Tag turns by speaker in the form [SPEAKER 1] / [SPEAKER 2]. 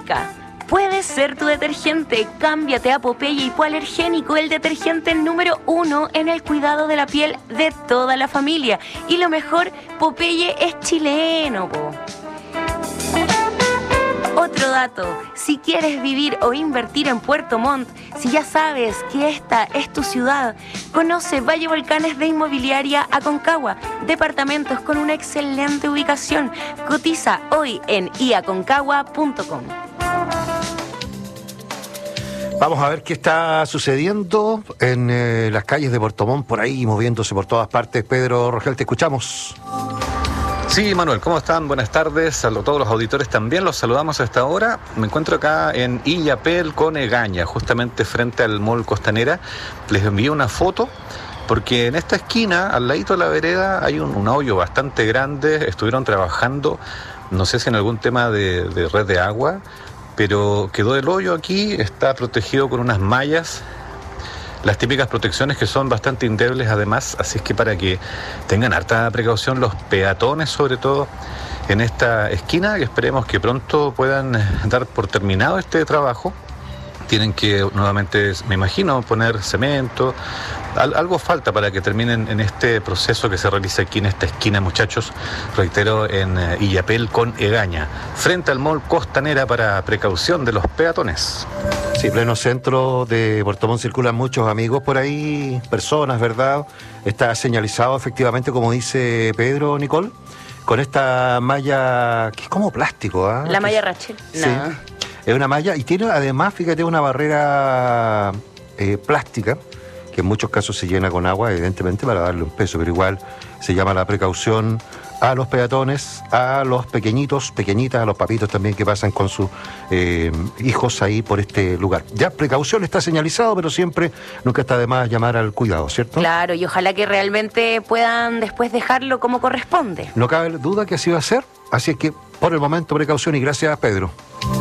[SPEAKER 1] Hipoalergénica puede ser tu detergente. Cámbiate a Popeye Hipoalergénico, el detergente número 1 en el cuidado de la piel de toda la familia. Y lo mejor, Popeye es chileno, po. Otro dato, si quieres vivir o invertir en Puerto Montt, si ya sabes que esta es tu ciudad, conoce Valle Volcanes de Inmobiliaria Aconcagua, departamentos con una excelente ubicación. Cotiza hoy en iaconcagua.com.
[SPEAKER 2] Vamos a ver qué está sucediendo en las calles de Puerto Montt, por ahí moviéndose por todas partes. Pedro Rogel, te escuchamos.
[SPEAKER 3] Sí, Manuel, ¿cómo están? Buenas tardes. A todos los auditores también los saludamos a esta hora. Me encuentro acá en Illapel con Egaña, justamente frente al Mall Costanera. Les envié una foto porque en esta esquina, al ladito de la vereda, hay un hoyo bastante grande. Estuvieron trabajando, no sé si en algún tema de red de agua, pero quedó el hoyo aquí, está protegido con unas mallas. Las típicas protecciones que son bastante endebles además, así es que para que tengan harta precaución los peatones, sobre todo en esta esquina, y esperemos que pronto puedan dar por terminado este trabajo. Tienen que nuevamente, me imagino, poner cemento. Algo falta para que terminen en este proceso que se realiza aquí en esta esquina, muchachos. Reitero, en Illapel con Egaña, frente al Mall Costanera, para precaución de los peatones.
[SPEAKER 2] Sí, pleno centro de Puerto Montt circulan muchos amigos por ahí, personas, ¿verdad? Está señalizado efectivamente, como dice Pedro, Nicole, con esta malla que es como plástico, ¿ah?
[SPEAKER 1] La malla Rachel.
[SPEAKER 2] Sí, es una malla y tiene además, fíjate, una barrera plástica, que en muchos casos se llena con agua, evidentemente para darle un peso, pero igual se llama la precaución a los peatones, a los pequeñitos, pequeñitas, a los papitos también que pasan con sus hijos ahí por este lugar. Ya, precaución está señalizado, pero siempre, nunca está de más llamar al cuidado, ¿cierto?
[SPEAKER 1] Claro, y ojalá que realmente puedan después dejarlo como corresponde.
[SPEAKER 2] No cabe duda que así va a ser, así es que por el momento precaución y gracias, Pedro.